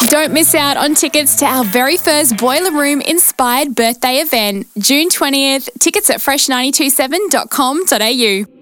Don't miss out on tickets to our very first Boiler Room inspired birthday event, June 20th. Tickets at fresh927.com.au.